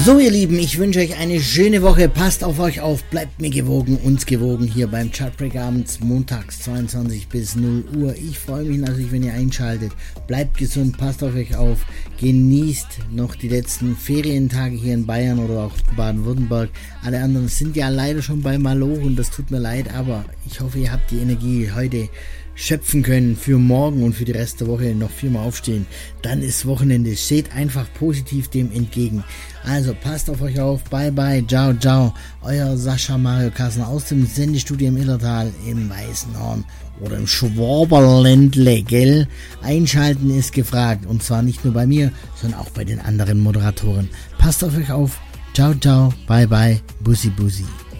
So ihr Lieben, ich wünsche euch eine schöne Woche, passt auf euch auf, bleibt mir gewogen, uns gewogen hier beim Chartbreak abends, montags 22 bis 0 Uhr. Ich freue mich natürlich, wenn ihr einschaltet, bleibt gesund, passt auf euch auf, genießt noch die letzten Ferientage hier in Bayern oder auch Baden-Württemberg. Alle anderen sind ja leider schon bei Malochen, das tut mir leid, aber ich hoffe, ihr habt die Energie heute schöpfen können für morgen und für die Rest der Woche noch viermal aufstehen. Dann ist Wochenende. Steht einfach positiv dem entgegen. Also passt auf euch auf. Bye bye. Ciao, ciao. Euer Sascha Mario Kassner aus dem Sendestudio im Illertal, im Weißenhorn oder im Schwaberländle, gell? Einschalten ist gefragt. Und zwar nicht nur bei mir, sondern auch bei den anderen Moderatoren. Passt auf euch auf. Ciao, ciao. Bye bye. Bussi, bussi.